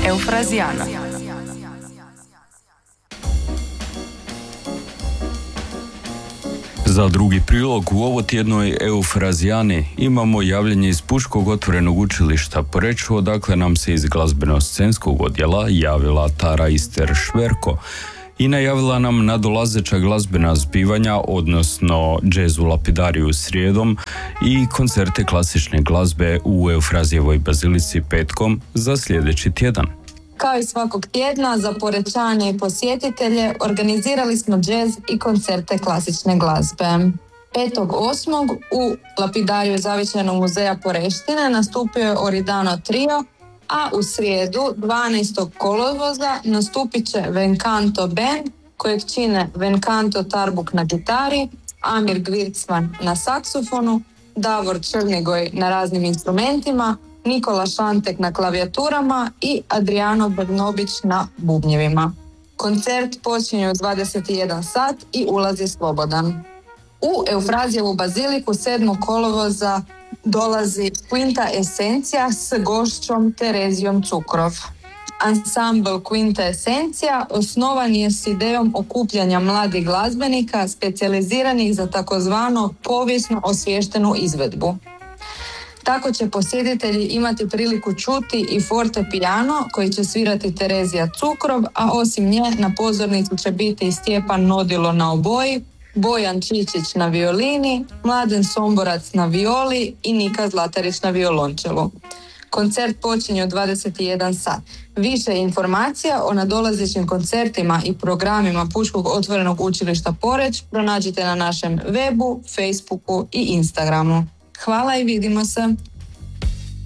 Eufrazijana. Za drugi prilog u ovotjednoj Eufrazijani imamo javljanje iz Puškog otvorenog učilišta Poreč, odakle nam se iz glazbeno-scenskog odjela javila Tara Ister-Šverko i najavila nam nadolazeća glazbena zbivanja, odnosno džez u Lapidariju srijedom i koncerte klasične glazbe u Eufrazijevoj bazilici petkom za sljedeći tjedan. Kao i svakog tjedna, za Porečane i posjetitelje organizirali smo džez i koncerte klasične glazbe. 5.8. u Lapidariju Zavičajnog muzeja Poreštine nastupio je Oridano trio, a u srijedu 12. kolovoza nastupit će Venkanto band, kojeg čine Venkanto Tarbuk na gitari, Amir Gvircman na saksofonu, Davor Črnigoj na raznim instrumentima, Nikola Šantek na klavijaturama i Adriano Brnobić na bubnjevima. Koncert počinje u 21 sat i ulaz je slobodan. U Eufrazijevu baziliku 7. kolovoza dolazi Quinta Esencija s gošćom Terezijom Cukrov. Ansambl Quinta Esencija osnovan je s idejom okupljanja mladih glazbenika specijaliziranih za takozvano povijesno osviještenu izvedbu. Tako će posjetitelji imati priliku čuti i forte piano koji će svirati Terezija Cukrov, a osim nje na pozornicu će biti i Stjepan Nodilo na oboji, Bojan Čičić na violini, Mladen Somborac na violi i Nika Zlatarić na violončelu. Koncert počinje u 21 sat. Više informacija o nadolazećim koncertima i programima Pučkog otvorenog učilišta Poreč pronađite na našem webu, Facebooku i Instagramu. Hvala i vidimo se!